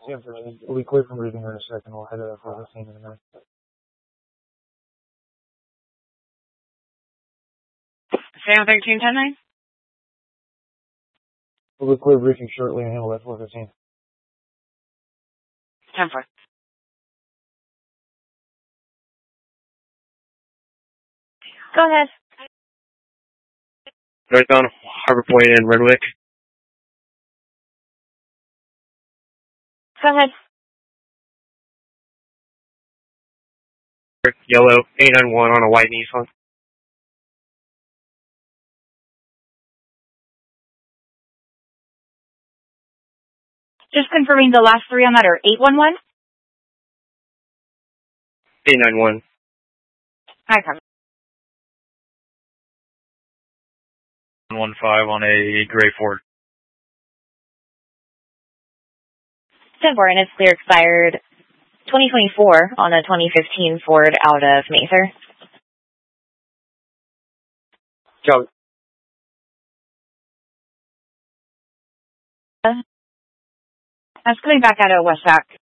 Anthony, we'll be clear from reading her in a second. We'll head for the scene in a minute. Sam 1310-9? We'll be clear briefing shortly and handle that 415. 10-4. Go ahead. Northbound Harbor Point and Redwick. Go ahead. Yellow 891 on a white Nissan. Just confirming the last three on that are 811? 891. I come. 115 on a gray Ford. 10-4, and it's clear expired 2024 on a 2015 Ford out of Mather. Copy. That's coming back out of Westpac.